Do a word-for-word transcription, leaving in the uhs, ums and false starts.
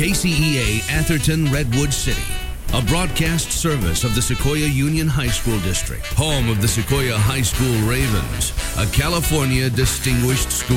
K C E A Atherton Redwood City, a broadcast service of the Sequoia Union High School District, home of the Sequoia High School Ravens, a California distinguished school.